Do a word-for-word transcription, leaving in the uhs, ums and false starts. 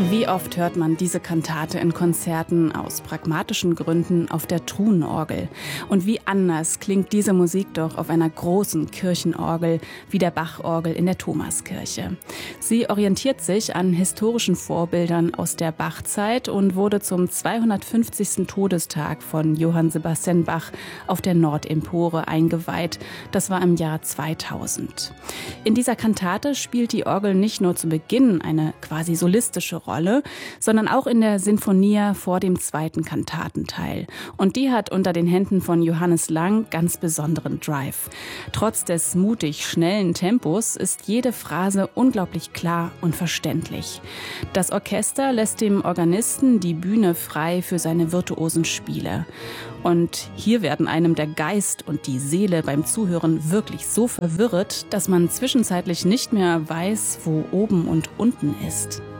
Wie oft hört man diese Kantate in Konzerten aus pragmatischen Gründen auf der Truhenorgel? Und wie anders klingt diese Musik doch auf einer großen Kirchenorgel wie der Bachorgel in der Thomaskirche. Sie orientiert sich an historischen Vorbildern aus der Bachzeit und wurde zum zweihundertfünfzigsten Todestag von Johann Sebastian Bach auf der Nordempore eingeweiht. Das war im Jahr zweitausend. In dieser Kantate spielt die Orgel nicht nur zu Beginn eine quasi solistische Rolle, sondern auch in der Sinfonia vor dem zweiten Kantatenteil. Und die hat unter den Händen von Johannes Lang ganz besonderen Drive. Trotz des mutig schnellen Tempos ist jede Phrase unglaublich klar und verständlich. Das Orchester lässt dem Organisten die Bühne frei für seine virtuosen Spiele. Und hier werden einem der Geist und die Seele beim Zuhören wirklich so verwirrt, dass man zwischenzeitlich nicht mehr weiß, wo oben und unten ist.